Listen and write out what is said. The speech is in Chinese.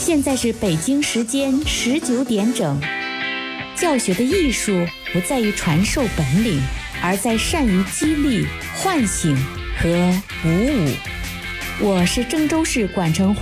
现在是北京时间19点整。教学的艺术不在于传授本领，而在善于激励、唤醒和鼓舞。我是郑州市管城